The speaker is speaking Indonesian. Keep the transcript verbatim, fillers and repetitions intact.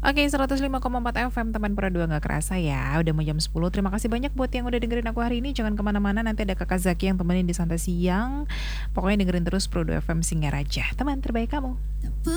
Oke, seratus lima koma empat F M teman Pura dua nggak kerasa ya, udah mau jam sepuluh. Terima kasih banyak buat yang udah dengerin aku hari ini. Jangan kemana-mana, nanti ada Kakak Zaki yang temenin di santai siang. Pokoknya dengerin terus Pura dua F M Singaraja, teman terbaik kamu.